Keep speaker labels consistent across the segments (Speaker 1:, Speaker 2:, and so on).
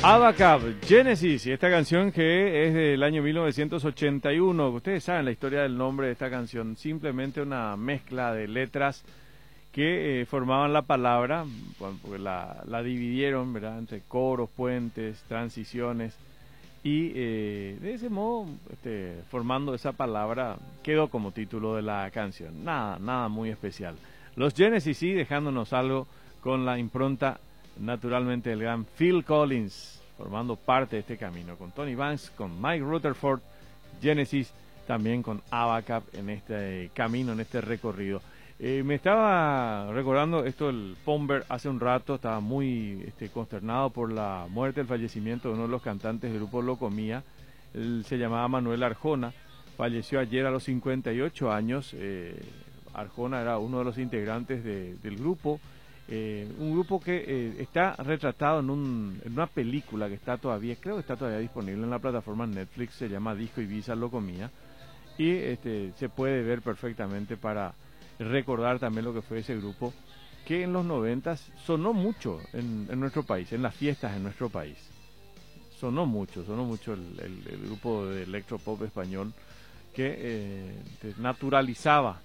Speaker 1: Abacab, Genesis, y esta canción que es del año 1981. Ustedes saben la historia del nombre de esta canción, simplemente una mezcla de letras que formaban la palabra, porque la dividieron, ¿verdad?, entre coros, puentes, transiciones, y de ese modo, formando esa palabra, quedó como título de la canción. Nada muy especial. Los Genesis sí, dejándonos algo con la impronta naturalmente el gran Phil Collins, formando parte de este camino, con Tony Banks, con Mike Rutherford, Genesis, también con Abacab en este camino, en este recorrido. Me estaba recordando esto el Pomber hace un rato, estaba muy consternado por la muerte, el fallecimiento de uno de los cantantes del grupo Locomía. Él se llamaba Manuel Arjona, falleció ayer a los 58 años. Arjona era uno de los integrantes del grupo. Un grupo que está retratado en una película que está todavía, creo que está todavía disponible en la plataforma Netflix, se llama Disco Ibiza Locomía, y se puede ver perfectamente para recordar también lo que fue ese grupo que en los 90 sonó mucho en nuestro país, en las fiestas en nuestro país. Sonó mucho el grupo de electropop español que naturalizaba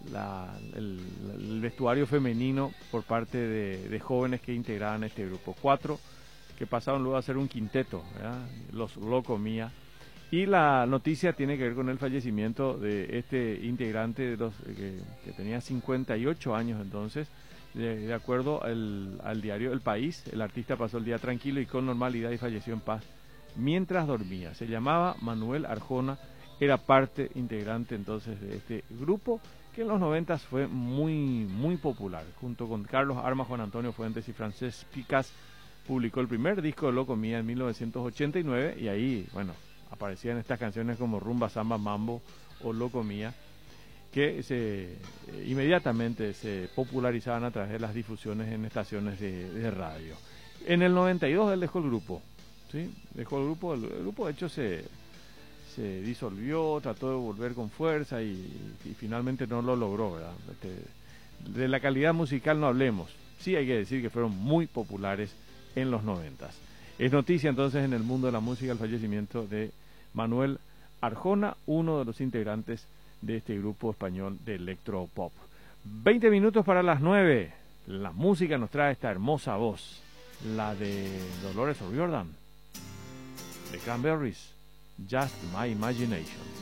Speaker 1: el vestuario femenino por parte de jóvenes que integraban este grupo. 4 que pasaron luego a ser un quinteto, ¿verdad?, los Locomía. Y la noticia tiene que ver con el fallecimiento de este integrante de que tenía 58 años entonces. De acuerdo al diario El País, el artista pasó el día tranquilo y con normalidad y falleció en paz mientras dormía. Se llamaba Manuel Arjona, era parte integrante entonces de este grupo que en los 90 fue muy popular. Junto con Carlos Armas, Juan Antonio Fuentes y Francesc Picas publicó el primer disco de Locomía en 1989 y ahí, bueno, aparecían estas canciones como Rumba, Samba, Mambo o Locomía, que inmediatamente se popularizaban a través de las difusiones en estaciones de radio. En el 92 él dejó el grupo, ¿sí? Dejó el grupo de hecho se disolvió, trató de volver con fuerza y finalmente no lo logró, ¿verdad? De la calidad musical no hablemos, sí hay que decir que fueron muy populares en los 90. Es noticia entonces en el mundo de la música el fallecimiento de Manuel Arjona, uno de los integrantes de este grupo español de electropop. 20 minutos para las 9. La música nos trae esta hermosa voz, la de Dolores O'Riordan, de Cranberries, Just My Imagination.